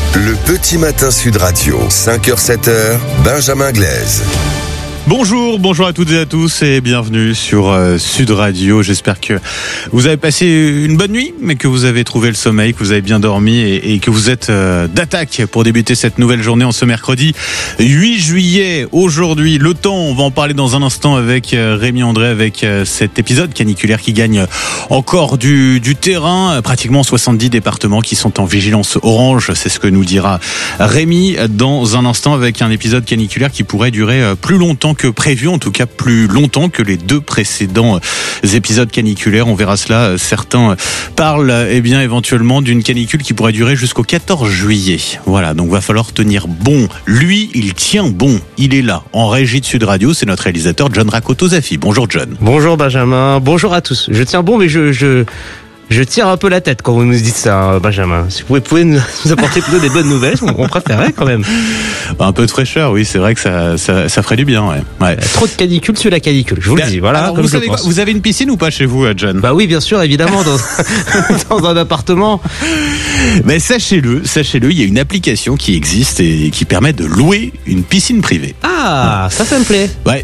Le petit matin Sud Radio, 5h-7h, Benjamin Glaise. Bonjour à toutes et à tous et bienvenue sur Sud Radio. J'espère que vous avez passé une bonne nuit, mais que vous avez trouvé le sommeil, que vous avez bien dormi et que vous êtes d'attaque pour débuter cette nouvelle journée en ce mercredi 8 juillet. Aujourd'hui, le temps, on va en parler dans un instant avec Rémi André, avec cet épisode caniculaire qui gagne encore du terrain. Pratiquement 70 départements qui sont en vigilance orange, c'est ce que nous dira Rémi dans un instant, avec un épisode caniculaire qui pourrait durer plus longtemps que prévu, en tout cas plus longtemps que les deux précédents épisodes caniculaires. On verra cela. Certains parlent éventuellement d'une canicule qui pourrait durer jusqu'au 14 juillet. Voilà, donc va falloir tenir bon. Lui, il tient bon. Il est là, en régie de Sud Radio. C'est notre réalisateur John Rakoto-Zafi. Bonjour John. Bonjour Benjamin, bonjour à tous. Je tiens bon, mais je tire un peu la tête quand vous nous dites ça, Benjamin. Si vous pouvez nous apporter plutôt des bonnes nouvelles, on préférait quand même. Un peu de fraîcheur, oui, c'est vrai que ça ferait du bien, ouais. Trop de canicule sur la canicule, je vous le dis. Voilà. Alors, comme vous savez quoi, vous avez une piscine ou pas chez vous, John? Bah oui, bien sûr, évidemment, dans un appartement. Mais sachez-le, il y a une application qui existe et qui permet de louer une piscine privée. Ah, ça me plaît. Ouais,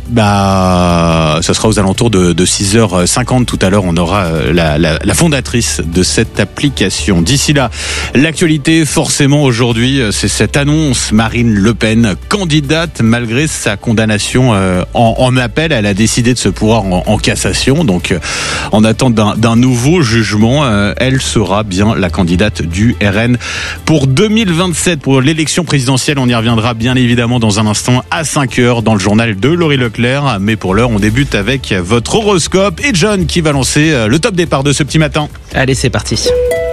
ça sera aux alentours de 6h50 tout à l'heure. On aura la fondatrice de cette application. D'ici là, l'actualité, forcément, aujourd'hui, c'est cette annonce. Marine Le Pen, candidate, malgré sa condamnation en appel, elle a décidé de se pourvoir en cassation. Donc, en attente d'un nouveau jugement, elle sera bien la candidate du RN pour 2027, pour l'élection présidentielle. On y reviendra bien évidemment dans un instant à 5h dans le journal de Laurie Leclerc. Mais pour l'heure, on débute avec votre horoscope et John qui va lancer le top départ de ce petit matin. Allez, c'est parti.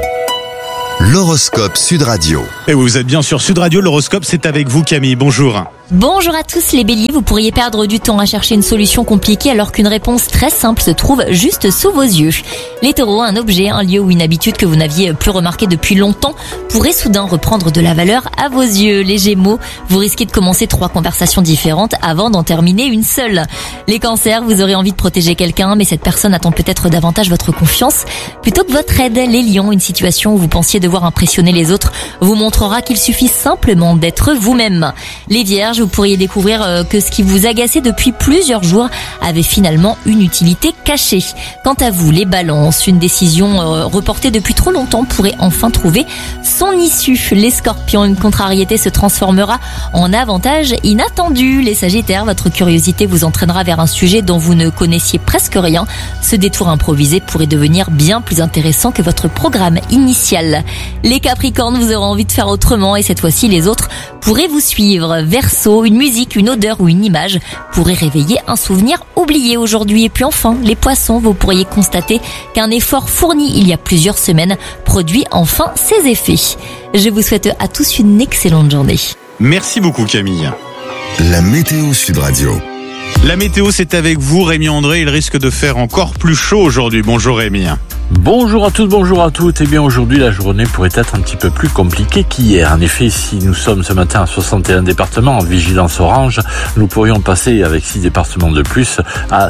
L'horoscope Sud Radio. Et vous êtes bien sur Sud Radio, l'horoscope, c'est avec vous Camille, bonjour. Bonjour à tous les béliers, vous pourriez perdre du temps à chercher une solution compliquée alors qu'une réponse très simple se trouve juste sous vos yeux. Les taureaux, un objet, un lieu ou une habitude que vous n'aviez plus remarqué depuis longtemps pourrait soudain reprendre de la valeur à vos yeux. Les gémeaux, vous risquez de commencer 3 conversations différentes avant d'en terminer une seule. Les cancers, vous aurez envie de protéger quelqu'un, mais cette personne attend peut-être davantage votre confiance plutôt que votre aide. Les lions, une situation où vous pensiez devoir impressionner les autres vous montrera qu'il suffit simplement d'être vous-même. Les vierges, vous pourriez découvrir que ce qui vous agaçait depuis plusieurs jours avait finalement une utilité cachée. Quant à vous, les balances, une décision reportée depuis trop longtemps pourrait enfin trouver son issue. Les scorpions, une contrariété se transformera en avantage inattendu. Les sagittaires, votre curiosité vous entraînera vers un sujet dont vous ne connaissiez presque rien. Ce détour improvisé pourrait devenir bien plus intéressant que votre programme initial. Les capricornes, vous aurez envie de faire autrement et cette fois-ci les autres pourraient vous suivre. Verseau, une musique, une odeur ou une image pourrait réveiller un souvenir oublié aujourd'hui. Et puis enfin, les poissons, vous pourriez constater qu'un effort fourni il y a plusieurs semaines produit enfin ses effets. Je vous souhaite à tous une excellente journée. Merci beaucoup Camille. La météo Sud Radio. La météo, c'est avec vous Rémi André, il risque de faire encore plus chaud aujourd'hui. Bonjour Rémi. Bonjour à tous, bonjour à toutes. Eh bien aujourd'hui la journée pourrait être un petit peu plus compliquée qu'hier. En effet, si nous sommes ce matin à 61 départements en vigilance orange, nous pourrions passer avec 6 départements de plus à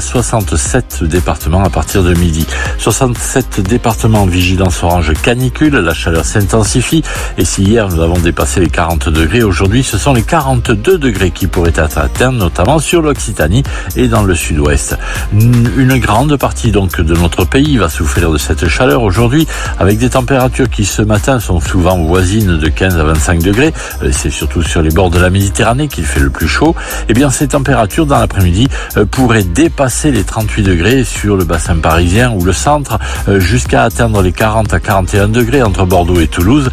67 départements à partir de midi. 67 départements en vigilance orange canicule, la chaleur s'intensifie et si hier nous avons dépassé les 40 degrés, aujourd'hui ce sont les 42 degrés qui pourraient être atteints, notamment sur l'Occitanie et dans le sud-ouest. Une grande partie donc de notre pays va souffrir de cette chaleur aujourd'hui avec des températures qui ce matin sont souvent voisines de 15 à 25 degrés. C'est surtout sur les bords de la Méditerranée qu'il fait le plus chaud. Eh bien ces températures dans l'après-midi pourraient dépasser les 38 degrés sur le bassin parisien ou le centre jusqu'à atteindre les 40 à 41 degrés entre Bordeaux et Toulouse,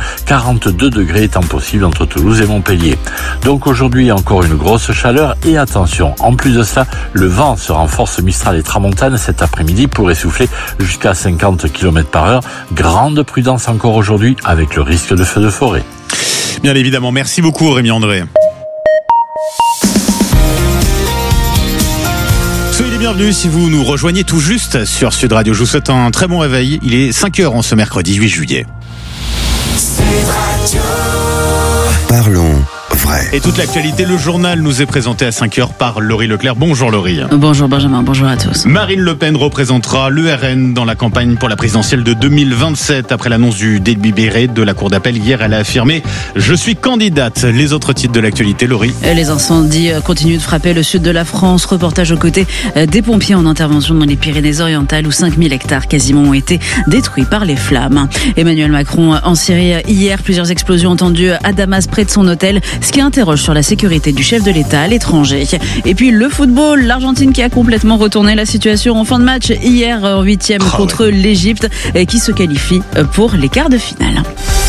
42 degrés étant possible entre Toulouse et Montpellier. Donc aujourd'hui encore une grosse chaleur et attention, en plus de cela, le vent se renforce Mistral et Tramontane cet après-midi pourrait souffler jusqu'à 50 km/h. Grande prudence encore aujourd'hui avec le risque de feux de forêt. Bien évidemment, merci beaucoup Rémi André. Soyez les bienvenus si vous nous rejoignez tout juste sur Sud Radio. Je vous souhaite un très bon réveil. Il est 5h en ce mercredi 8 juillet. Parlons vrai. Et toute l'actualité, le journal nous est présenté à 5h par Laurie Leclerc. Bonjour Laurie. Bonjour Benjamin, bonjour à tous. Marine Le Pen représentera le RN dans la campagne pour la présidentielle de 2027. Après l'annonce du délibéré de la Cour d'appel hier, elle a affirmé « Je suis candidate ». Les autres titres de l'actualité, Laurie. Les incendies continuent de frapper le sud de la France. Reportage aux côtés des pompiers en intervention dans les Pyrénées-Orientales où 5000 hectares quasiment ont été détruits par les flammes. Emmanuel Macron en Syrie hier, plusieurs explosions entendues à Damas près de son hôtel, ce qui interroge sur la sécurité du chef de l'État à l'étranger. Et puis le football, l'Argentine qui a complètement retourné la situation en fin de match hier en 8e contre l'Égypte qui se qualifie pour les quarts de finale.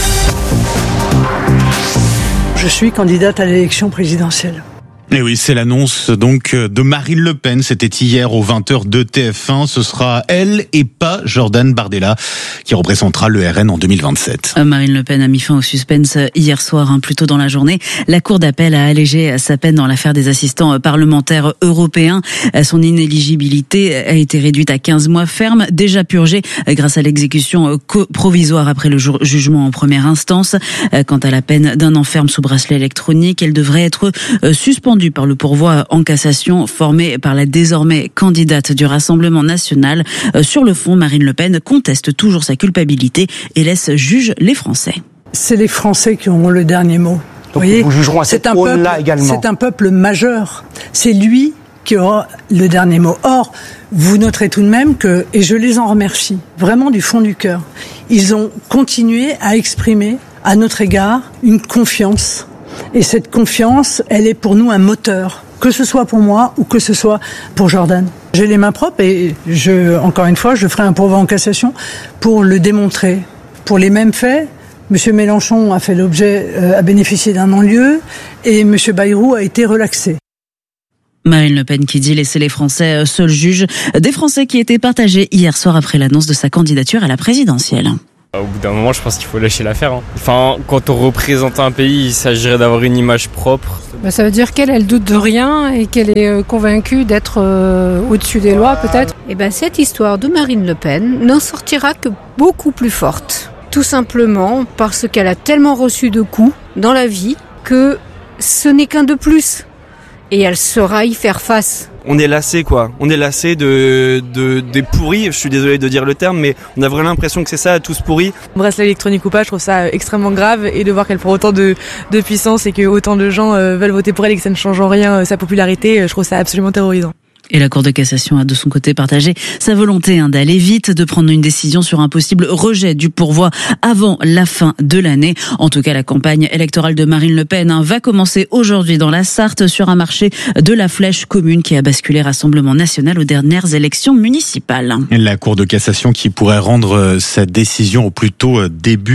Je suis candidate à l'élection présidentielle. Et oui, c'est l'annonce donc de Marine Le Pen. C'était hier aux 20h de TF1. Ce sera elle et pas Jordan Bardella qui représentera le RN en 2027. Marine Le Pen a mis fin au suspense hier soir, plus tôt dans la journée. La Cour d'appel a allégé sa peine dans l'affaire des assistants parlementaires européens. Son inéligibilité a été réduite à 15 mois ferme, déjà purgée grâce à l'exécution provisoire après le jugement en première instance. Quant à la peine d'un an ferme sous bracelet électronique, elle devrait être suspendue par le pourvoi en cassation formé par la désormais candidate du Rassemblement national. Sur le fond, Marine Le Pen conteste toujours sa culpabilité et laisse juger les Français. C'est les Français qui auront le dernier mot. Donc nous jugerons à cette aune-là également. C'est un peuple majeur. C'est lui qui aura le dernier mot. Or, vous noterez tout de même que, et je les en remercie, vraiment du fond du cœur, ils ont continué à exprimer à notre égard une confiance. Et cette confiance, elle est pour nous un moteur, que ce soit pour moi ou que ce soit pour Jordan. J'ai les mains propres et encore une fois, je ferai un pourvoi en cassation pour le démontrer. Pour les mêmes faits, M. Mélenchon a bénéficié d'un non-lieu et M. Bayrou a été relaxé. Marine Le Pen qui dit laisser les Français seuls juges, des Français qui étaient partagés hier soir après l'annonce de sa candidature à la présidentielle. Au bout d'un moment, je pense qu'il faut lâcher l'affaire. Enfin, quand on représente un pays, il s'agirait d'avoir une image propre. Ça veut dire qu'elle doute de rien et qu'elle est convaincue d'être au-dessus des lois, peut-être. Et cette histoire de Marine Le Pen n'en sortira que beaucoup plus forte. Tout simplement parce qu'elle a tellement reçu de coups dans la vie que ce n'est qu'un de plus. Et elle saura y faire face. On est lassé on est lassé des pourris, je suis désolé de dire le terme, mais on a vraiment l'impression que c'est ça, tous pourris. Bracelet électronique ou pas, je trouve ça extrêmement grave, et de voir qu'elle prend autant de puissance et que autant de gens veulent voter pour elle et que ça ne change en rien sa popularité, je trouve ça absolument terrorisant. Et la Cour de cassation a de son côté partagé sa volonté d'aller vite, de prendre une décision sur un possible rejet du pourvoi avant la fin de l'année. En tout cas, la campagne électorale de Marine Le Pen va commencer aujourd'hui dans la Sarthe sur un marché de la Flèche commune qui a basculé Rassemblement national aux dernières élections municipales. La Cour de cassation qui pourrait rendre sa décision au plus tôt début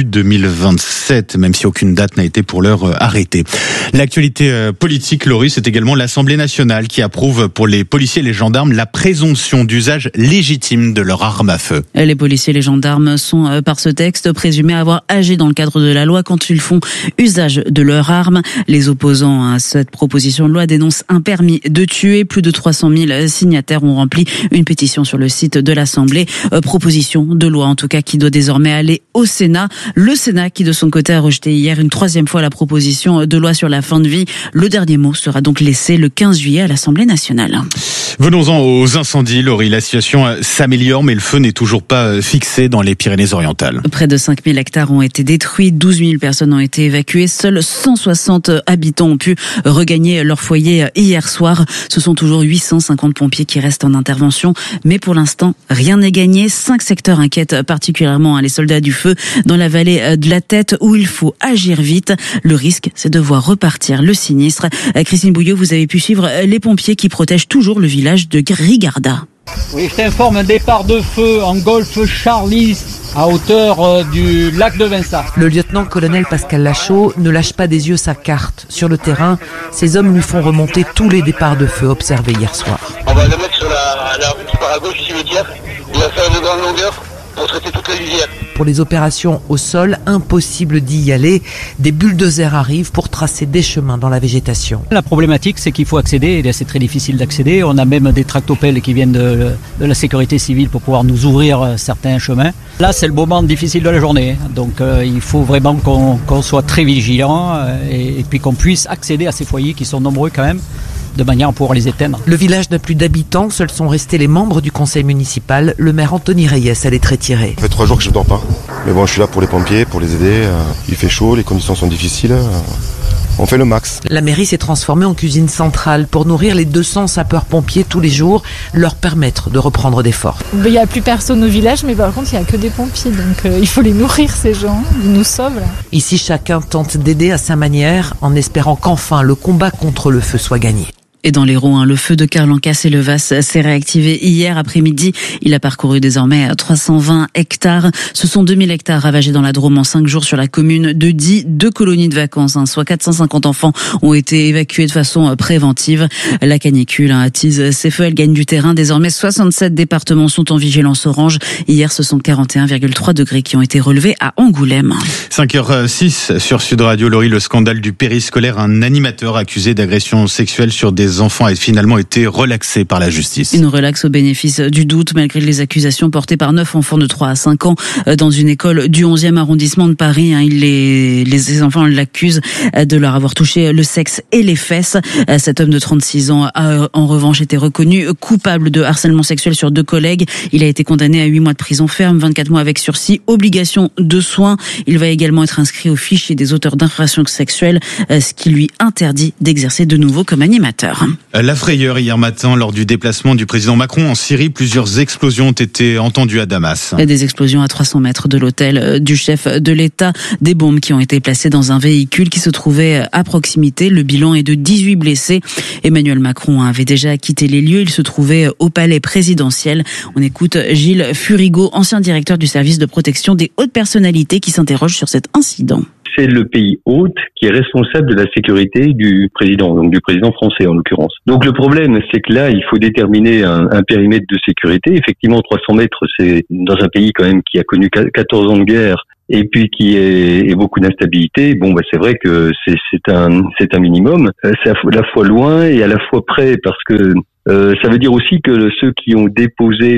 2027, même si aucune date n'a été pour l'heure arrêtée. L'actualité politique, Laurie, c'est également l'Assemblée nationale qui approuve pour les policiers et les gendarmes la présomption d'usage légitime de leur arme à feu. Les policiers et les gendarmes sont, par ce texte, présumés avoir agi dans le cadre de la loi quand ils font usage de leur arme. Les opposants à cette proposition de loi dénoncent un permis de tuer. Plus de 300 000 signataires ont rempli une pétition sur le site de l'Assemblée. Proposition de loi, en tout cas, qui doit désormais aller au Sénat. Le Sénat qui, de son côté, a rejeté hier une troisième fois la proposition de loi sur la fin de vie. Le dernier mot sera donc laissé le 15 juillet à l'Assemblée nationale. Venons-en aux incendies, Laurie. La situation s'améliore, mais le feu n'est toujours pas fixé dans les Pyrénées-Orientales. Près de 5000 hectares ont été détruits, 12 000 personnes ont été évacuées. Seuls 160 habitants ont pu regagner leur foyer hier soir. Ce sont toujours 850 pompiers qui restent en intervention. Mais pour l'instant, rien n'est gagné. 5 secteurs inquiètent particulièrement les soldats du feu dans la vallée de la Tête où il faut agir vite. Le risque, c'est de voir repartir le sinistre. Christine Bouillot, vous avez pu suivre les pompiers qui protègent toujours le village de Rigarda. Oui, je t'informe un départ de feu en golfe Charlis à hauteur du lac de Vinçart. Le lieutenant-colonel Pascal Lachaud ne lâche pas des yeux sa carte. Sur le terrain, ses hommes lui font remonter tous les départs de feu observés hier soir. On va le mettre sur la route qui part à gauche du cimetière. Il va faire de grande longueur. pour traiter toute la rivière. Pour les opérations au sol, impossible d'y aller. Des bulldozers arrivent pour tracer des chemins dans la végétation. La problématique, c'est qu'il faut accéder, et c'est très difficile d'accéder. On a même des tractopelles qui viennent de la sécurité civile pour pouvoir nous ouvrir certains chemins. Là, c'est le moment difficile de la journée. Donc, il faut vraiment qu'on soit très vigilant et puis qu'on puisse accéder à ces foyers qui sont nombreux quand même, de manière à pouvoir les éteindre. Le village n'a plus d'habitants, seuls sont restés les membres du conseil municipal. Le maire Anthony Reyes a les traits tirés. Ça fait 3 jours que je ne dors pas. Mais bon, je suis là pour les pompiers, pour les aider. Il fait chaud, les conditions sont difficiles. On fait le max. La mairie s'est transformée en cuisine centrale pour nourrir les 200 sapeurs-pompiers tous les jours, leur permettre de reprendre des forces. Il n'y a plus personne au village, mais par contre, il n'y a que des pompiers. Donc il faut les nourrir, ces gens. Ils nous sauvent. Là. Ici, chacun tente d'aider à sa manière, en espérant qu'enfin le combat contre le feu soit gagné. Et dans l'Hérault, le feu de Carlancas et Levas s'est réactivé hier après-midi. Il a parcouru désormais 320 hectares. Ce sont 2000 hectares ravagés dans la Drôme en 5 jours sur la commune de Die. 2 colonies de vacances, soit 450 enfants ont été évacués de façon préventive. La canicule attise ses feux, elle gagne du terrain. Désormais, 67 départements sont en vigilance orange. Hier, ce sont 41,3 degrés qui ont été relevés à Angoulême. 5h06 sur Sud Radio. Laurie, le scandale du périscolaire. Un animateur accusé d'agression sexuelle sur des enfants a finalement été relaxé par la justice. Une relaxe au bénéfice du doute, malgré les accusations portées par 9 enfants de 3 à 5 ans dans une école du 11e arrondissement de Paris. Les enfants l'accusent de leur avoir touché le sexe et les fesses. Cet homme de 36 ans a en revanche été reconnu coupable de harcèlement sexuel sur 2 collègues. Il a été condamné à 8 mois de prison ferme, 24 mois avec sursis, obligation de soins. Il va également être inscrit au fichier des auteurs d'infractions sexuelles, ce qui lui interdit d'exercer de nouveau comme animateur. La frayeur hier matin lors du déplacement du président Macron en Syrie. Plusieurs explosions ont été entendues à Damas. Des explosions à 300 mètres de l'hôtel du chef de l'État. Des bombes qui ont été placées dans un véhicule qui se trouvait à proximité. Le bilan est de 18 blessés. Emmanuel Macron avait déjà quitté les lieux. Il se trouvait au palais présidentiel. On écoute Gilles Furigo, ancien directeur du service de protection des hautes personnalités, qui s'interroge sur cet incident. C'est le pays hôte qui est responsable de la sécurité du président, donc du président français en l'occurrence. Donc le problème, c'est que là, il faut déterminer un périmètre de sécurité. Effectivement, 300 mètres, c'est dans un pays quand même qui a connu 14 ans de guerre et puis qui est beaucoup d'instabilité. Bon, c'est vrai que c'est un minimum. C'est à la fois loin et à la fois près, parce que ça veut dire aussi que ceux qui ont déposé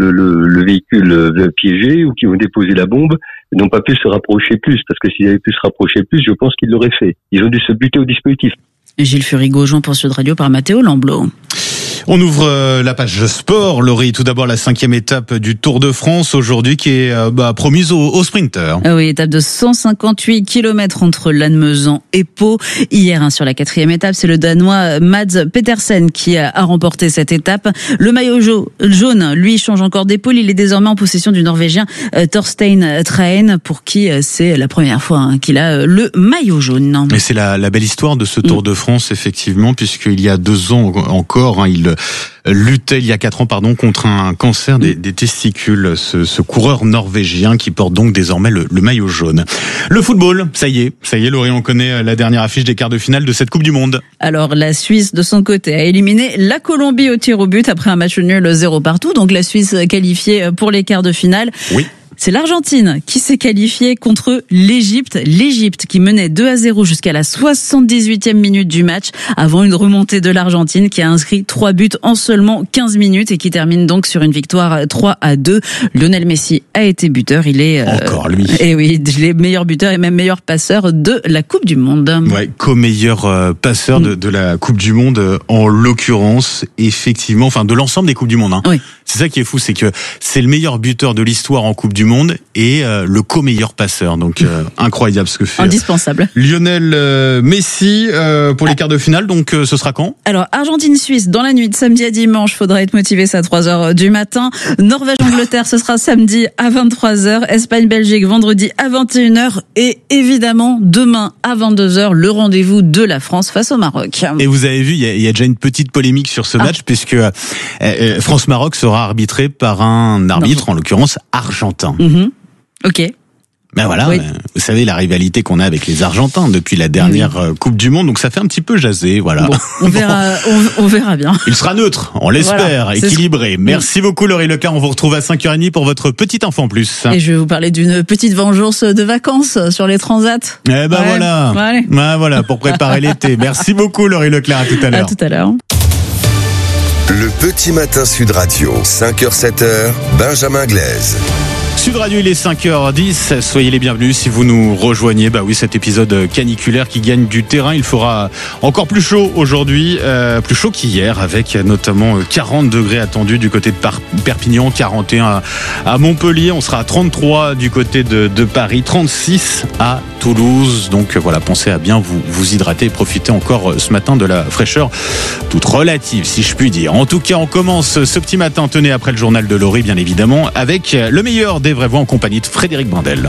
le véhicule piégé ou qui ont déposé la bombe n'ont pas pu se rapprocher plus, parce que s'ils avaient pu se rapprocher plus, je pense qu'ils l'auraient fait. Ils ont dû se buter au dispositif. Gilles Furigo, joint pour Sud Radio par Mathéo Lamblot. On ouvre la page sport, Laurie. Tout d'abord, la 5e étape du Tour de France aujourd'hui qui est promise aux sprinteurs. Oui, étape de 158 km entre Lannemezan et Pau. Hier, sur la 4e étape, c'est le Danois Mads Pedersen qui a remporté cette étape. Le maillot jaune, lui, change encore d'épaule. Il est désormais en possession du Norvégien Thorstein Trahen, pour qui c'est la première fois qu'il a le maillot jaune. Mais c'est la belle histoire de ce Tour de France, effectivement, puisqu'il y a 2 ans encore, il luttait, il y a 4 ans, contre un cancer des testicules, ce coureur norvégien qui porte donc désormais le maillot jaune. Le football, ça y est, Laurie, on connaît la dernière affiche des quarts de finale de cette Coupe du Monde. Alors, la Suisse, de son côté, a éliminé la Colombie au tir au but après un match nul 0 partout. Donc, la Suisse qualifiée pour les quarts de finale. Oui. C'est l'Argentine qui s'est qualifiée contre l'Égypte. L'Égypte qui menait 2-0 jusqu'à la 78e minute du match, avant une remontée de l'Argentine qui a inscrit 3 buts en seulement 15 minutes et qui termine donc sur une victoire 3-2. Lionel Messi a été buteur. Il est encore lui. Et oui, il est meilleur buteur et même meilleur passeur de la Coupe du Monde. Ouais, co-meilleur passeur de la Coupe du Monde en l'occurrence, effectivement, de l'ensemble des Coupes du Monde. Oui. C'est ça qui est fou, c'est que c'est le meilleur buteur de l'histoire en Coupe du Monde et le co-meilleur passeur. Donc incroyable ce que fait indispensable Lionel Messi pour les quarts de finale. Donc ce sera quand? Alors Argentine-Suisse dans la nuit de samedi à dimanche, faudra être motivé, c'est à 3h du matin. Norvège-Angleterre, ce sera samedi à 23h. Espagne-Belgique vendredi à 21h et évidemment demain à 22h le rendez-vous de la France face au Maroc. Et vous avez vu, il y a déjà une petite polémique sur ce match puisque France-Maroc sera arbitré par un arbitre, en l'occurrence argentin. Ok. Ben voilà, Oui. vous savez la rivalité qu'on a avec les Argentins depuis la dernière Coupe du Monde, donc ça fait un petit peu jaser, voilà. Bon, on verra bien. Il sera neutre, on l'espère, Voilà, équilibré. Merci beaucoup Laurie Leclerc, on vous retrouve à 5h30 pour votre petite info en plus. Et je vais vous parler d'une petite vengeance de vacances sur les transats. Eh ben voilà, Allez. ben voilà, pour préparer l'été. Merci beaucoup Laurie Leclerc, à tout à l'heure. À tout à l'heure. Le petit matin Sud Radio, 5h-7h, Benjamin Glaise. Sud Radio, il est 5h10. Soyez les bienvenus si vous nous rejoignez. Bah oui, cet épisode caniculaire qui gagne du terrain. Il fera encore plus chaud aujourd'hui, plus chaud qu'hier, avec notamment 40 degrés attendus du côté de Perpignan, 41 à Montpellier. On sera à 33 du côté de Paris, 36 à Toulouse. Donc voilà, pensez à bien vous hydrater et profitez encore ce matin de la fraîcheur toute relative, si je puis dire. En tout cas, on commence ce petit matin, tenez, après le journal de Laurie, bien évidemment, avec le meilleur des vraies voix en compagnie de Frédéric Brandel.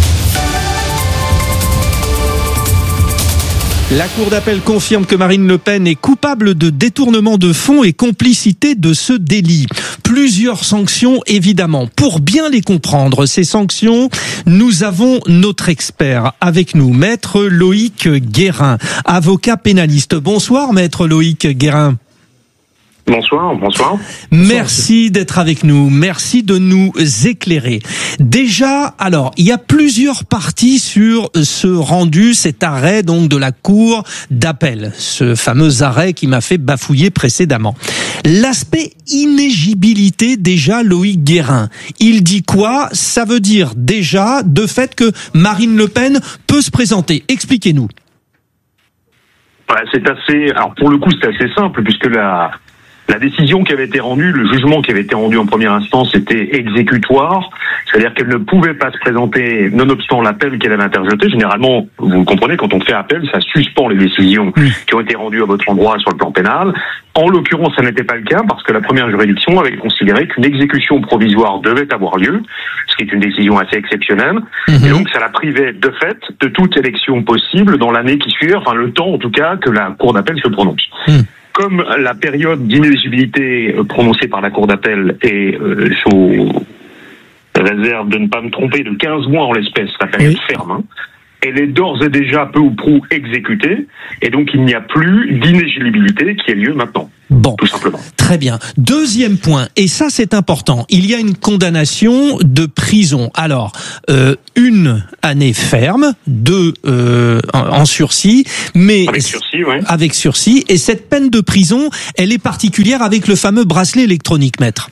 La Cour d'appel confirme que Marine Le Pen est coupable de détournement de fonds et complicité de ce délit. Plusieurs sanctions, évidemment. Pour bien les comprendre, ces sanctions, nous avons notre expert avec nous, Maître Loïc Guérin, avocat pénaliste. Bonsoir, Maître Loïc Guérin. Bonsoir. Merci d'être avec nous. Merci de nous éclairer. Déjà, alors, il y a plusieurs parties sur ce rendu, cet arrêt donc de la Cour d'appel. Ce fameux arrêt qui m'a fait bafouiller précédemment. L'aspect inéligibilité, déjà, Loïc Guérin. Il dit quoi? Ça veut dire déjà, de fait, que Marine Le Pen peut se présenter. Expliquez-nous. C'est assez, alors pour le coup, c'est assez simple puisque la décision qui avait été rendue, le jugement qui avait été rendu en première instance était exécutoire, c'est-à-dire qu'elle ne pouvait pas se présenter nonobstant l'appel qu'elle avait interjeté. Généralement, vous le comprenez, quand on fait appel, ça suspend les décisions qui ont été rendues à votre endroit sur le plan pénal. En l'occurrence, ça n'était pas le cas parce que la première juridiction avait considéré qu'une exécution provisoire devait avoir lieu, ce qui est une décision assez exceptionnelle. Et donc, ça la privait de fait de toute élection possible dans l'année qui suit, enfin le temps en tout cas que la Cour d'appel se prononce. Comme la période d'inéligibilité prononcée par la Cour d'appel est sous réserve de ne pas me tromper de 15 mois en l'espèce, la période ferme, elle est d'ores et déjà peu ou prou exécutée, et donc il n'y a plus d'inéligibilité qui ait lieu maintenant. Bon, tout simplement. Très bien. Deuxième point, et ça c'est important, il y a une condamnation de prison. Alors, 1 année ferme, 2 en sursis, mais avec sursis, et cette peine de prison, elle est particulière avec le fameux bracelet électronique, maître.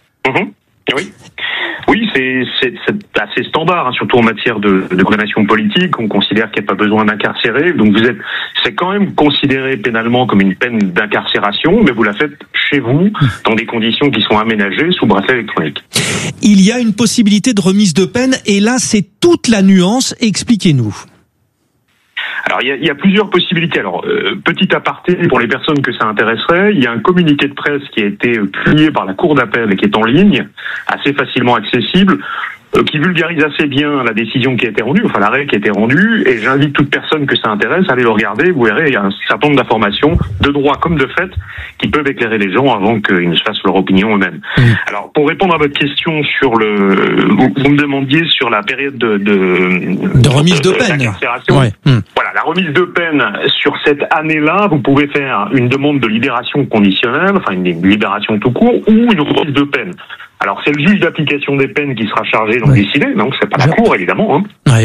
Oui, c'est assez standard, surtout en matière de condamnation politique. On considère qu'il n'y a pas besoin d'incarcérer. Donc c'est quand même considéré pénalement comme une peine d'incarcération, mais vous la faites chez vous, dans des conditions qui sont aménagées sous bracelet électronique. Il y a une possibilité de remise de peine, et là c'est toute la nuance. Expliquez-nous. Alors il y a plusieurs possibilités. Alors petit aparté pour les personnes que ça intéresserait, il y a un communiqué de presse qui a été publié par la Cour d'appel et qui est en ligne, assez facilement accessible, qui vulgarise assez bien la décision qui a été rendue, enfin l'arrêt qui a été rendu, et j'invite toute personne que ça intéresse à aller le regarder. Vous verrez, il y a un certain nombre d'informations, de droit comme de fait, qui peuvent éclairer les gens avant qu'ils ne se fassent leur opinion eux-mêmes. Alors, pour répondre à votre question sur vous me demandiez sur la période de remise de peine. Voilà, la remise de peine sur cette année-là, vous pouvez faire une demande de libération conditionnelle, enfin une libération tout court, ou une remise de peine. Alors, c'est le juge d'application des peines qui sera chargé d'en décider, donc c'est pas la Cour, évidemment.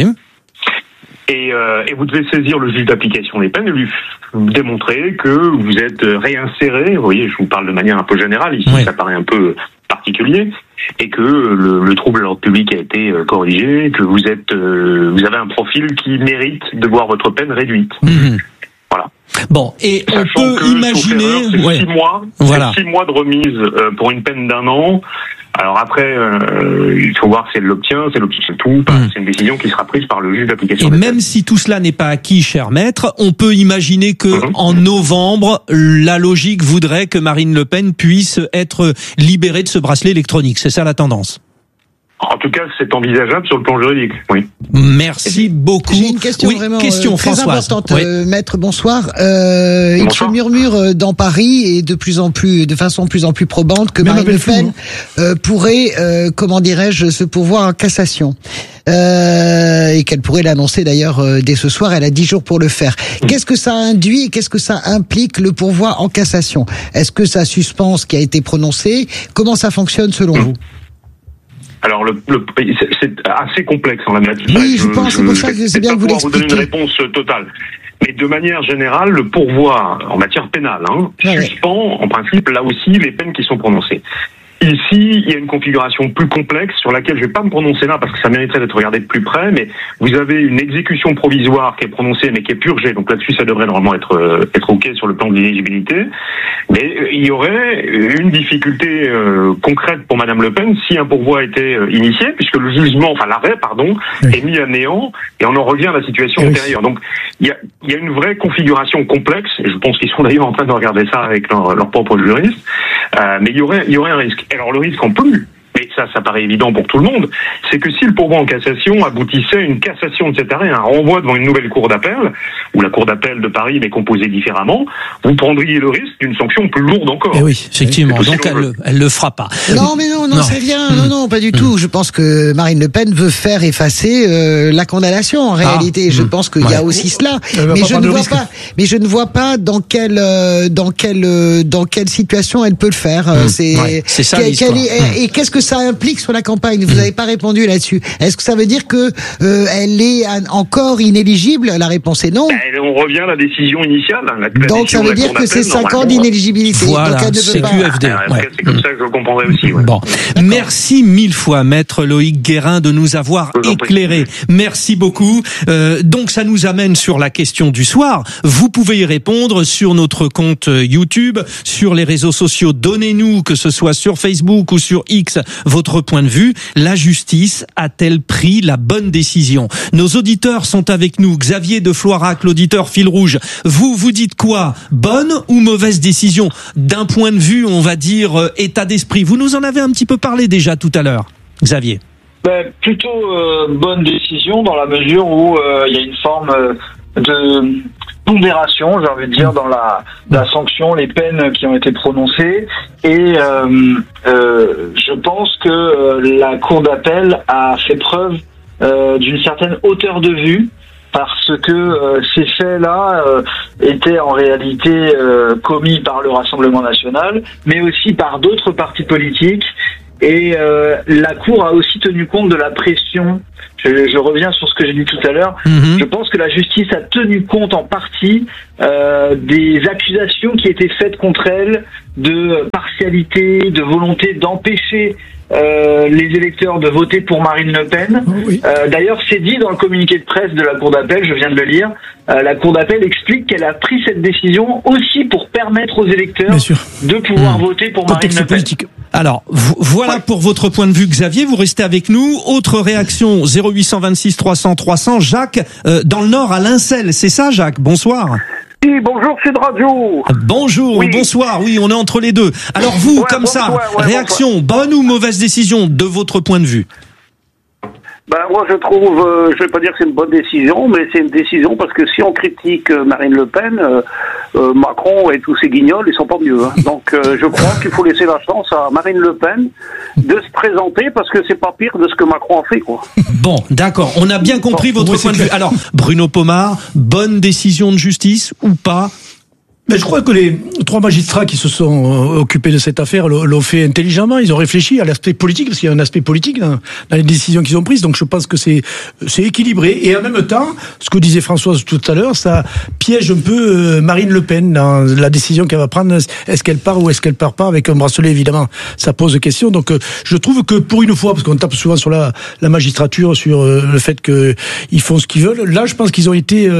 Et vous devez saisir le juge d'application des peines et lui démontrer que vous êtes réinséré. Vous voyez, je vous parle de manière un peu générale, ici ça paraît un peu particulier, et que le trouble à l'ordre public a été corrigé, que vous avez un profil qui mérite de voir votre peine réduite. Voilà. Bon, et sachant on peut imaginer... C'est 6 mois, c'est 6 mois de remise pour une peine d'1 an. Alors après, il faut voir si elle l'obtient, si elle obtient tout. C'est une décision qui sera prise par le juge d'application. Et même si tout cela n'est pas acquis, cher maître, on peut imaginer que en novembre, la logique voudrait que Marine Le Pen puisse être libérée de ce bracelet électronique. C'est ça la tendance? En tout cas, c'est envisageable sur le plan juridique, oui. Merci beaucoup. J'ai une question vraiment question, très Françoise. importante, Oui. Maître. Bonsoir. Il se murmure dans Paris et de façon plus en plus probante que Marine Le Pen pourrait, se pourvoir en cassation. Et qu'elle pourrait l'annoncer d'ailleurs dès ce soir. Elle a 10 jours pour le faire. Qu'est-ce que ça induit et qu'est-ce que ça implique le pourvoi en cassation? Est-ce que ça suspend ce qui a été prononcé? Comment ça fonctionne selon vous? Alors, c'est assez complexe en la matière. Oui, je pense, c'est pour ça que c'est bien que vous l'expliquiez. Vous donner une réponse totale. Mais de manière générale, le pourvoi en matière pénale suspend, en principe, là aussi, les peines qui sont prononcées. Ici, il y a une configuration plus complexe sur laquelle je vais pas me prononcer là parce que ça mériterait d'être regardé de plus près, mais vous avez une exécution provisoire qui est prononcée mais qui est purgée, donc là-dessus ça devrait normalement être ok sur le plan de l'éligibilité. Mais il y aurait une difficulté concrète pour Madame Le Pen si un pourvoi était initié, puisque le jugement, l'arrêt, est mis à néant et on en revient à la situation antérieure. Donc il y a une vraie configuration complexe, et je pense qu'ils sont d'ailleurs en train de regarder ça avec leur propre juriste, mais il y aurait un risque. Alors le risque en plus, mais ça paraît évident pour tout le monde, c'est que si le pourvoi en cassation aboutissait à une cassation de cet arrêt, un renvoi devant une nouvelle cour d'appel, ou la cour d'appel de Paris mais composée différemment, vous prendriez le risque d'une sanction plus lourde encore. Et oui, effectivement, donc elle le fera pas. Non, mais non, c'est bien, non, pas du tout. Je pense que Marine Le Pen veut faire effacer la condamnation en réalité. Je pense qu'il y a aussi cela, mais je ne vois pas dans quelle situation elle peut le faire. C'est ça l'histoire. Et qu'est-ce que ça implique sur la campagne? Vous n'avez pas répondu là-dessus. Est-ce que ça veut dire que elle est encore inéligible? La réponse est non. On revient à la décision initiale. Donc ça veut dire que c'est 5 ans d'inéligibilité. Voilà, donc elle ne peut CQFD. C'est comme ça que je le comprendrais aussi. Ouais. Bon, merci 1000 fois, Maître Loïc Guérin, de nous avoir éclairé. Merci beaucoup. Donc ça nous amène sur la question du soir. Vous pouvez y répondre sur notre compte YouTube, sur les réseaux sociaux. Donnez-nous, que ce soit sur Facebook ou sur X, votre point de vue. La justice a-t-elle pris la bonne décision? Nos auditeurs sont avec nous. Xavier de Floirac, l'auditeur fil rouge. Vous dites quoi? Bonne ou mauvaise décision? D'un point de vue, on va dire, état d'esprit. Vous nous en avez un petit peu parlé déjà tout à l'heure, Xavier. Plutôt bonne décision dans la mesure où il y a une forme de pondération, j'ai envie de dire, dans la sanction, les peines qui ont été prononcées, et je pense que la Cour d'appel a fait preuve d'une certaine hauteur de vue, parce que ces faits-là étaient en réalité commis par le Rassemblement national, mais aussi par d'autres partis politiques. Et la Cour a aussi tenu compte de la pression. Je reviens sur ce que j'ai dit tout à l'heure. Je pense que la justice a tenu compte en partie des accusations qui étaient faites contre elle de partialité, de volonté d'empêcher les électeurs de voter pour Marine Le Pen. D'ailleurs, c'est dit dans le communiqué de presse de la Cour d'appel, je viens de le lire. La Cour d'appel explique qu'elle a pris cette décision aussi pour permettre aux électeurs de pouvoir voter pour Marine Le Pen. Alors, voilà pour votre point de vue, Xavier. Vous restez avec nous. Autre réaction, 0826 300 300. Jacques, dans le Nord, à Lincel. C'est ça, Jacques? Bonsoir. Oui, bonjour, Sud Radio. Bonjour, oui. Bonsoir. Oui, on est entre les deux. Alors vous, réaction, bonne ou mauvaise décision de votre point de vue? Moi, je trouve, je vais pas dire que c'est une bonne décision, mais c'est une décision parce que si on critique Marine Le Pen, Macron et tous ces guignols, ils sont pas mieux. Donc, je crois qu'il faut laisser la chance à Marine Le Pen de se présenter parce que c'est pas pire de ce que Macron a fait, quoi. Bon, d'accord. On a bien compris votre point de vue. Alors, Bruno Pomar, bonne décision de justice ou pas? Mais je crois que les 3 magistrats qui se sont occupés de cette affaire l'ont fait intelligemment. Ils ont réfléchi à l'aspect politique, parce qu'il y a un aspect politique dans les décisions qu'ils ont prises. Donc je pense que c'est équilibré. Et en même temps, ce que disait Françoise tout à l'heure, ça piège un peu Marine Le Pen dans la décision qu'elle va prendre. Est-ce qu'elle part ou est-ce qu'elle part pas? Avec un bracelet, évidemment, ça pose question. Donc je trouve que pour une fois, parce qu'on tape souvent sur la magistrature, sur le fait qu'ils font ce qu'ils veulent, là je pense qu'ils ont été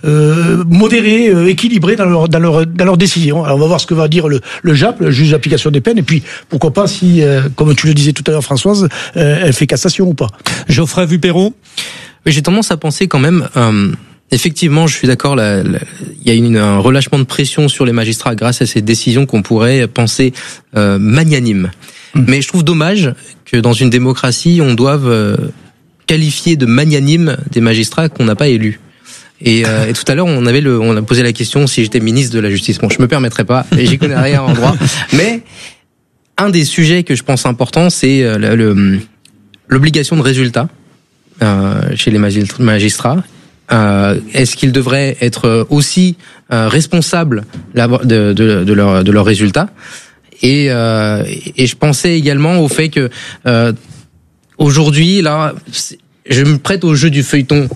modérés, équilibrés dans leur décision. Alors on va voir ce que va dire le JAP, le juge d'application des peines, et puis pourquoi pas si, comme tu le disais tout à l'heure Françoise, elle fait cassation ou pas. Geoffrey Vupero. J'ai tendance à penser quand même, effectivement, je suis d'accord, il y a un relâchement de pression sur les magistrats grâce à ces décisions qu'on pourrait penser magnanimes. Mais je trouve dommage que dans une démocratie, on doive qualifier de magnanime des magistrats qu'on n'a pas élus. Et tout à l'heure, on a posé la question si j'étais ministre de la Justice. Bon, je me permettrai pas, et j'y connais rien en droit. Mais un des sujets que je pense important, c'est l'obligation de résultat chez les magistrats. Est-ce qu'ils devraient être aussi responsables de leurs résultats? Et je pensais également au fait que aujourd'hui, là, je me prête au jeu du feuilleton.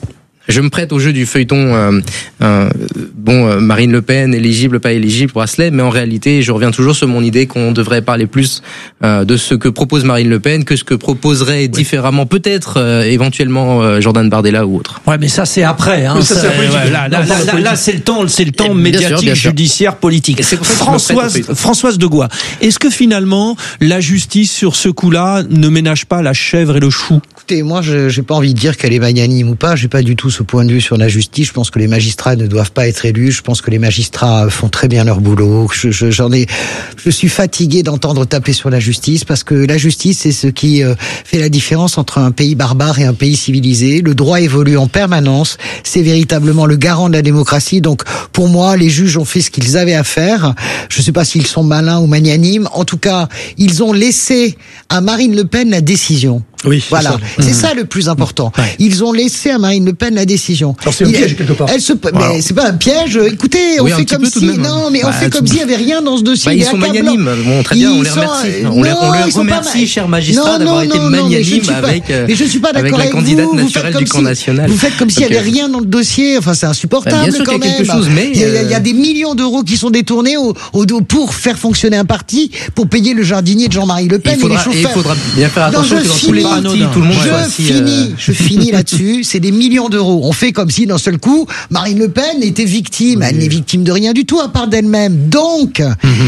Marine Le Pen, éligible, pas éligible, bracelet, mais en réalité, je reviens toujours sur mon idée qu'on devrait parler plus de ce que propose Marine Le Pen que ce que proposerait différemment, peut-être, éventuellement, Jordan Bardella ou autre. Ouais, mais ça, c'est après, hein. Là, c'est le temps médiatique, judiciaire, politique. Françoise Degois. Est-ce que finalement, la justice, sur ce coup-là, ne ménage pas la chèvre et le chou? Écoutez, moi, j'ai pas envie de dire qu'elle est magnanime ou pas. J'ai pas du tout ce point de vue sur la justice. Je pense que les magistrats ne doivent pas être élus. Je pense que les magistrats font très bien leur boulot. Je suis fatigué d'entendre taper sur la justice parce que la justice, c'est ce qui fait la différence entre un pays barbare et un pays civilisé. Le droit évolue en permanence. C'est véritablement le garant de la démocratie. Donc, pour moi, les juges ont fait ce qu'ils avaient à faire. Je sais pas s'ils sont malins ou magnanimes. En tout cas, ils ont laissé à Marine Le Pen la décision. Oui, voilà. C'est ça le plus important. Ouais. Ils ont laissé à Marine Le Pen la décision. Alors c'est un piège quelque part. Mais c'est pas un piège. Écoutez, on fait comme si, on fait comme s'il y avait rien dans ce dossier. Ils sont magnanimes. Bon, très bien, on les remercie. On les remercie, chers magistrats, d'avoir été magnanimes mais je suis pas d'accord avec la candidate naturelle du camp national. Vous faites comme s'il y avait rien dans le dossier. Enfin, c'est insupportable. Bien sûr qu'il y a quelque chose, mais il y a des millions d'euros qui sont détournés pour faire fonctionner un parti, pour payer le jardinier de Jean-Marie Le Pen et les chauffeurs. Il faudra bien faire attention que dans tous les partis, tout le monde je finis là-dessus. C'est des millions d'euros. On fait comme si d'un seul coup, Marine Le Pen était victime. Elle n'est victime de rien du tout à part d'elle-même. Donc,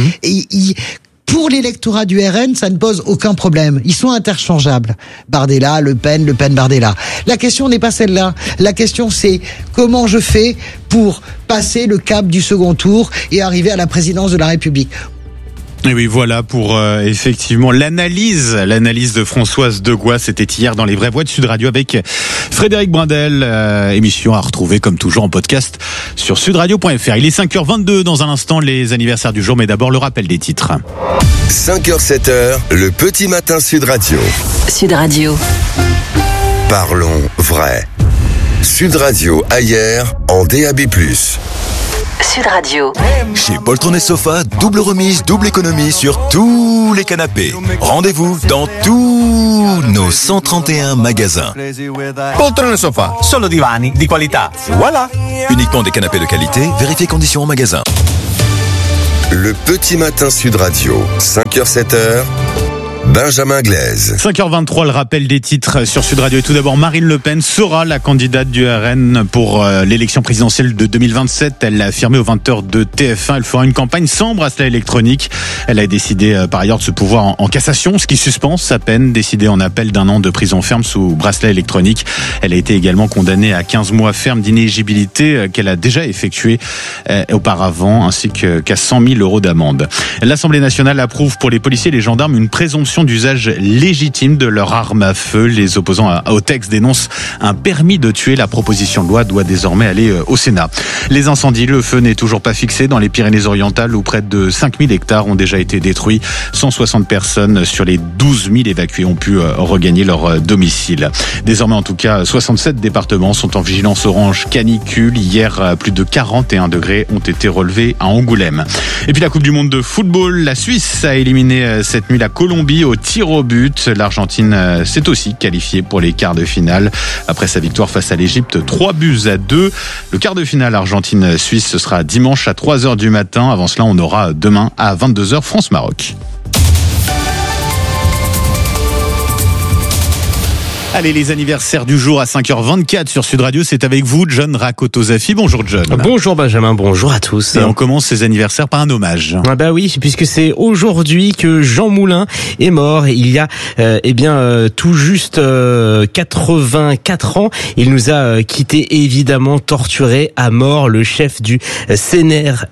pour l'électorat du RN, ça ne pose aucun problème. Ils sont interchangeables. Bardella, Le Pen, Bardella. La question n'est pas celle-là. La question, c'est comment je fais pour passer le cap du second tour et arriver à la présidence de la République. Et oui, voilà pour effectivement l'analyse de Françoise Degois. C'était hier dans les vraies voix de Sud Radio avec Frédéric Brindel. Émission à retrouver comme toujours en podcast sur sudradio.fr. Il est 5h22 dans un instant, les anniversaires du jour, mais d'abord le rappel des titres. 5h, 7h, le petit matin Sud Radio. Sud Radio. Parlons vrai. Sud Radio ailleurs en DAB+. Sud Radio. Chez Poltron et Sofa, double remise, double économie sur tous les canapés. Rendez-vous dans tous nos 131 magasins. Poltron et Sofa, solo divani di qualità. Voilà. Uniquement des canapés de qualité, vérifiez conditions en magasin. Le petit matin Sud Radio, 5h, 7h. Benjamin Glaise. 5h23, le rappel des titres sur Sud Radio. Et tout d'abord, Marine Le Pen sera la candidate du RN pour l'élection présidentielle de 2027. Elle l'a affirmé aux 20h de TF1. Elle fera une campagne sans bracelet électronique. Elle a décidé par ailleurs de se pourvoir en cassation, ce qui suspend sa peine, décidée en appel d'1 an de prison ferme sous bracelet électronique. Elle a été également condamnée à 15 mois ferme d'inéligibilité qu'elle a déjà effectué auparavant, ainsi qu'à 100 000 euros d'amende. L'Assemblée nationale approuve pour les policiers et les gendarmes une présomption d'usage légitime de leur arme à feu. Les opposants au texte dénoncent un permis de tuer. La proposition de loi doit désormais aller au Sénat. Les incendies, le feu n'est toujours pas fixé dans les Pyrénées-Orientales où près de 5000 hectares ont déjà été détruits. 160 personnes sur les 12 000 évacués ont pu regagner leur domicile. Désormais, en tout cas, 67 départements sont en vigilance orange canicule. Hier, plus de 41 degrés ont été relevés à Angoulême. Et puis la Coupe du Monde de football, la Suisse a éliminé cette nuit la Colombie au tir au but. L'Argentine s'est aussi qualifiée pour les quarts de finale après sa victoire face à l'Égypte 3-2. Le quart de finale Argentine-Suisse, ce sera dimanche à 3h du matin. Avant cela, on aura demain à 22h France-Maroc. Allez, les anniversaires du jour à 5h24 sur Sud Radio, c'est avec vous, John Rakotozafi. Bonjour John. Bonjour Benjamin, bonjour à tous. Et on commence ces anniversaires par un hommage. Ah bah oui, puisque c'est aujourd'hui que Jean Moulin est mort. Il y a tout juste 84 ans. Il nous a quitté, évidemment torturé à mort, le chef du CNR,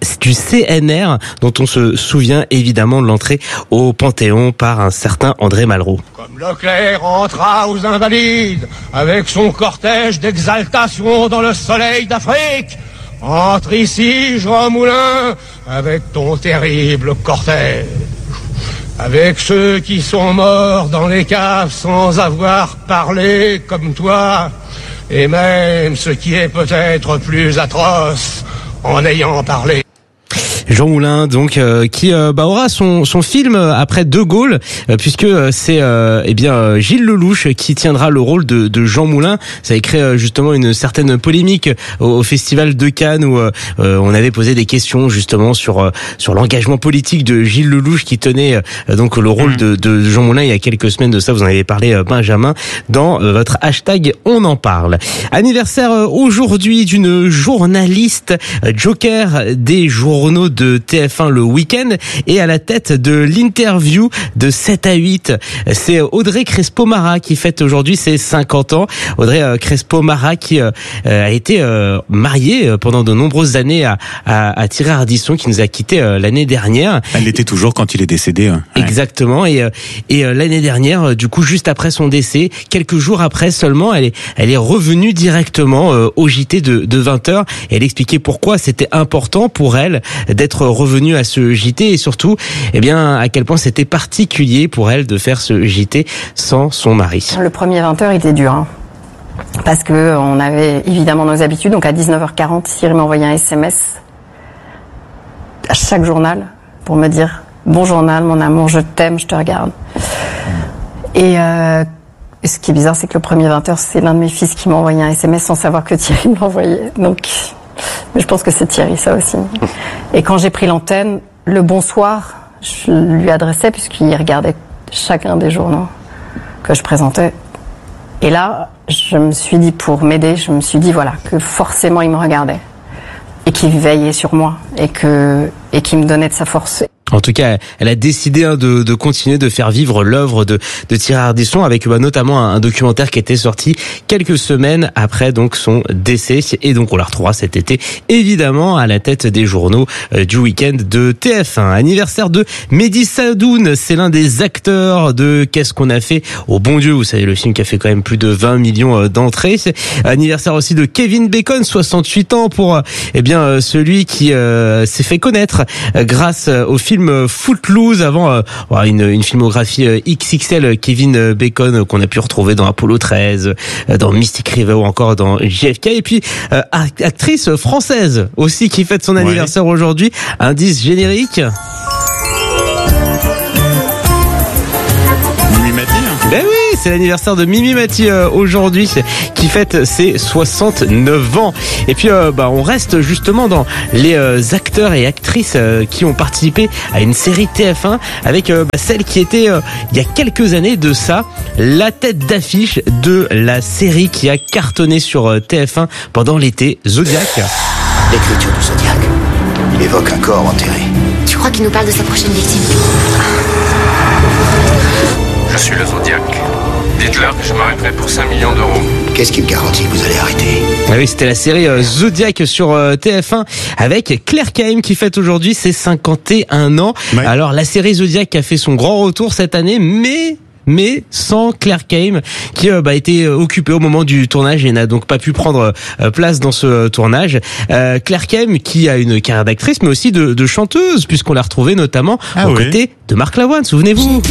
dont on se souvient évidemment de l'entrée au Panthéon par un certain André Malraux. Comme Leclerc entra aux Invalides, avec son cortège d'exaltation dans le soleil d'Afrique, entre ici, Jean Moulin, avec ton terrible cortège. Avec ceux qui sont morts dans les caves sans avoir parlé comme toi, et même ce qui est peut-être plus atroce, en ayant parlé. Jean Moulin, donc, qui aura son film après De Gaulle, puisque c'est Gilles Lelouch qui tiendra le rôle de Jean Moulin. Ça a créé justement une certaine polémique au Festival de Cannes, où on avait posé des questions justement sur l'engagement politique de Gilles Lelouch, qui tenait donc le rôle de Jean Moulin il y a quelques semaines de ça. Vous en avez parlé, Benjamin, dans votre hashtag On en parle. Anniversaire aujourd'hui d'une journaliste joker des journaux de TF1 le week-end, et à la tête de l'interview de 7 à 8, c'est Audrey Crespo-Mara qui fête aujourd'hui ses 50 ans. Audrey Crespo-Mara qui a été mariée pendant de nombreuses années à Thierry Ardisson, qui nous a quittés l'année dernière. Elle l'était toujours quand il est décédé. Ouais. Exactement, et l'année dernière, du coup, juste après son décès, quelques jours après seulement, elle est revenue directement au JT de 20h, et elle expliquait pourquoi c'était important pour elle d'être revenue à ce JT, et surtout, à quel point c'était particulier pour elle de faire ce JT sans son mari. Le premier 20h était dur, parce que on avait évidemment nos habitudes. Donc à 19h40, Thierry m'envoyait un SMS à chaque journal pour me dire « Bon journal, mon amour, je t'aime, je te regarde ». Et ce qui est bizarre, c'est que le premier 20h, c'est l'un de mes fils qui m'a envoyé un SMS sans savoir que Thierry me l'envoyait. Donc... Mais je pense que c'est Thierry, ça aussi. Et quand j'ai pris l'antenne, le bonsoir, je lui adressais, puisqu'il regardait chacun des journaux que je présentais. Et là, je me suis dit, pour m'aider, voilà, que forcément il me regardait. Et qu'il veillait sur moi. Et qu'il me donnait de sa force. En tout cas, elle a décidé de continuer de faire vivre l'œuvre de Thierry Ardisson, avec notamment un documentaire qui était sorti quelques semaines après donc son décès, et donc on la retrouvera cet été évidemment à la tête des journaux du week-end de TF1. Anniversaire de Mehdi Sadoun, c'est l'un des acteurs de Qu'est-ce qu'on a fait au bon Dieu, vous savez, le film qui a fait quand même plus de 20 millions d'entrées. Anniversaire aussi de Kevin Bacon, 68 ans pour celui qui s'est fait connaître grâce au film Footloose, avant une filmographie XXL. Kevin Bacon qu'on a pu retrouver dans Apollo 13, dans Mystic River ou encore dans JFK, et puis actrice française aussi qui fête son anniversaire aujourd'hui. Indice générique. Ben oui, c'est l'anniversaire de Mimi Mati aujourd'hui, qui fête ses 69 ans. Et puis on reste justement dans les acteurs et actrices qui ont participé à une série TF1 avec celle qui était il y a quelques années de ça, la tête d'affiche de la série qui a cartonné sur TF1 pendant l'été, Zodiac. L'écriture du Zodiac, il évoque un corps enterré. Tu crois qu'il nous parle de sa prochaine victime? Je suis le Zodiac. Dites-leur que je m'arrêterai pour 5 millions d'euros. Qu'est-ce qui me garantit que vous allez arrêter? Ah oui, c'était la série Zodiac sur TF1 avec Claire Kaim qui fête aujourd'hui ses 51 ans. Ouais. Alors la série Zodiac a fait son grand retour cette année, mais sans Claire Kaim qui était occupée au moment du tournage et n'a donc pas pu prendre place dans ce tournage. Claire Kaim qui a une carrière d'actrice mais aussi de chanteuse, puisqu'on l'a retrouvée notamment aux côtés de Marc Lavoine, souvenez-vous.